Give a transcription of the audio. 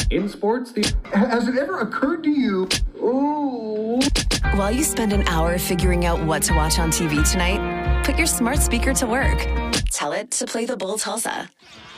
In sports, has it ever occurred to you? Ooh. While you spend an hour figuring out what to watch on TV tonight, put your smart speaker to work. Tell it to play the Bull Tulsa.